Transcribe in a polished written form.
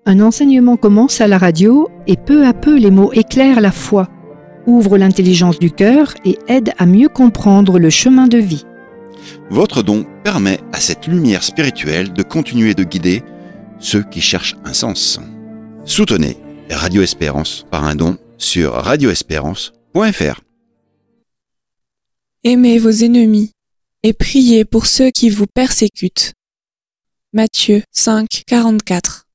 Un enseignement commence à la radio et peu à peu les mots éclairent la foi, ouvrent l'intelligence du cœur et aident à mieux comprendre le chemin de vie. Votre don permet à cette lumière spirituelle de continuer de guider ceux qui cherchent un sens. Soutenez Radio Espérance par un don sur radioespérance.fr. Aimez vos ennemis et priez pour ceux qui vous persécutent. Matthieu 5, 44.